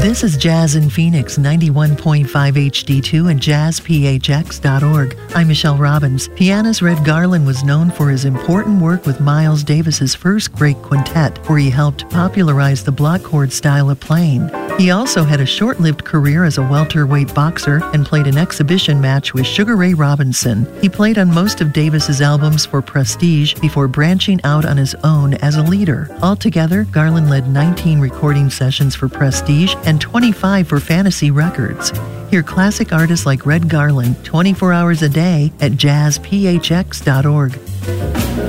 This is Jazz in Phoenix, 91.5 HD2 and jazzphx.org. I'm Michelle Robbins. Pianist Red Garland was known for his important work with Miles Davis's first great quintet, where he helped popularize the block chord style of playing. He also had a short-lived career as a welterweight boxer and played an exhibition match with Sugar Ray Robinson. He played on most of Davis's albums for Prestige before branching out on his own as a leader. Altogether, Garland led 19 recording sessions for Prestige and 25 for Fantasy Records. Hear classic artists like Red Garland 24 hours a day at jazzphx.org.